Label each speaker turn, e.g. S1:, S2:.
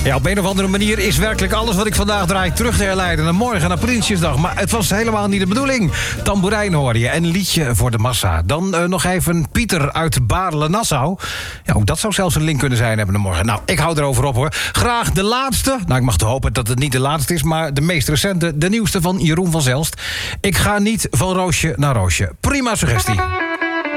S1: Ja, op een of andere manier is werkelijk alles wat ik vandaag draai terug te herleiden naar morgen, naar Prinsjesdag. Maar het was helemaal niet de bedoeling. Tamboerijn hoorde je en een liedje voor de massa. Dan nog even Pieter uit Baarle-Nassau. Ja, ook dat zou zelfs een link kunnen zijn hebben naar morgen. Nou, ik hou erover op hoor. Graag de laatste. Nou, ik mag hopen dat het niet de laatste is, maar de meest recente, de nieuwste van Jeroen van Zelst. Ik ga niet van roosje naar roosje. Prima suggestie.